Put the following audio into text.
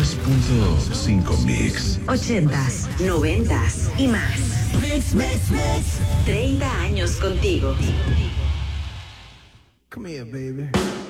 92.5 Mix. 80s, 90s y más. 30 años contigo. Come here, baby.